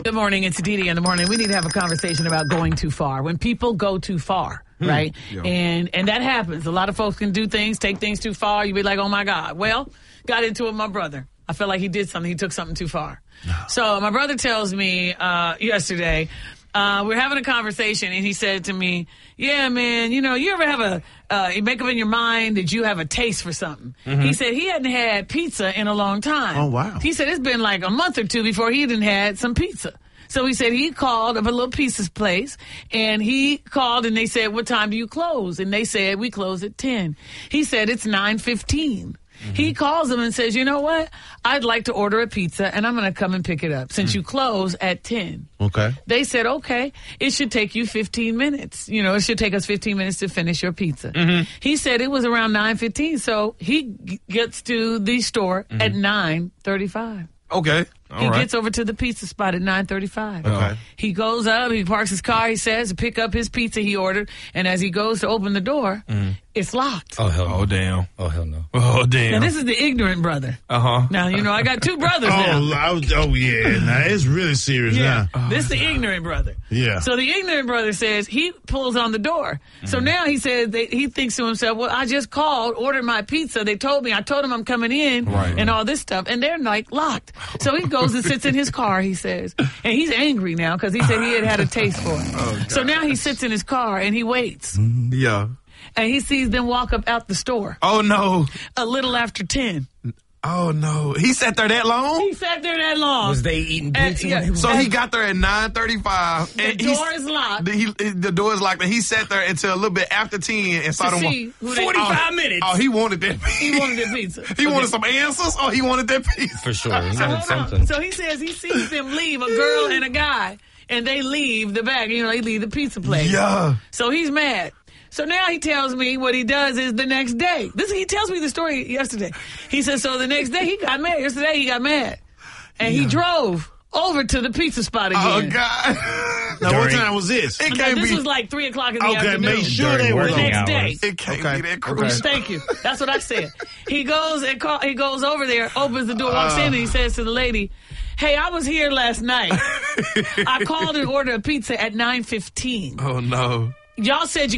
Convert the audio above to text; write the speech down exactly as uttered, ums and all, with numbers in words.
Good morning. It's Dee Dee in the morning. We need to have a conversation about going too far. When people go too far, hmm. right? Yeah. And and that happens. A lot of folks can do things, take things too far. You be like, oh, my God. Well, got into it with my brother. I felt like he did something. He took something too far. No. So my brother tells me uh, yesterday, uh, we're having a conversation, and he said to me, yeah, man, you know, you ever have a, uh, you make up in your mind that you have a taste for something. Mm-hmm. He said he hadn't had pizza in a long time. Oh, wow. He said it's been like a month or two before he hadn't had some pizza. So he said he called up a little pizza place, and he called, and they said, what time do you close? And they said, we close at ten. He said, it's nine fifteen. Mm-hmm. He calls them and says, you know what? I'd like to order a pizza, and I'm going to come and pick it up since mm. you close at ten. Okay. They said, okay, it should take you fifteen minutes. You know, it should take us fifteen minutes to finish your pizza. Mm-hmm. He said it was around nine fifteen, so he g- gets to the store mm-hmm. at nine thirty-five. Okay. All he right. gets over to the pizza spot at nine thirty-five. Okay. He goes up, he parks his car, he says, to pick up his pizza he ordered, and as he goes to open the door, mm. it's locked. Oh, hell no. Oh, damn. Oh, hell no. Oh, damn. Now, this is the ignorant brother. Uh-huh. Now, you know, I got two brothers oh, now. I was, oh, yeah. Now, it's really serious yeah. now. This is the ignorant brother. Yeah. So the ignorant brother says he pulls on the door. Mm. So now he says, they, he thinks to himself, well, I just called, ordered my pizza. They told me, I told them I'm coming in right. and all this stuff. And they're like locked. So he goes and sits in his car, he says. And he's angry now because he said he had had a taste for it. Oh, so now he sits in his car and he waits. Yeah. And he sees them walk up out the store. Oh, no. A little after ten. Oh, no. He sat there that long? He sat there that long. Was they eating pizza? And, yeah, so he got there at nine thirty-five. The and door is locked. The, he, the door is locked, and he sat there until a little bit after ten and saw to them. See who they, forty-five oh, minutes. Oh, he wanted that pizza. He wanted that pizza. he okay. wanted some answers, or he wanted that pizza. For sure. He so, wanted something. So he says he sees them leave, a girl and a guy, and they leave the back. You know, they leave the pizza place. Yeah. So he's mad. So now he tells me what he does is the next day. This he tells me the story yesterday. He says, so the next day he got mad. Yesterday he got mad. And yeah. he drove over to the pizza spot again. Oh, God. Now, what time was this? It Okay, can't this be. was like three o'clock in the Okay, afternoon. make sure During they were the working next hours. day. It can't Okay. be that crucial. Thank you. That's what I said. He goes and call, he goes over there, opens the door, walks uh, in, and he says to the lady, hey, I was here last night. I called and ordered a pizza at nine fifteen. Oh, no. Y'all said you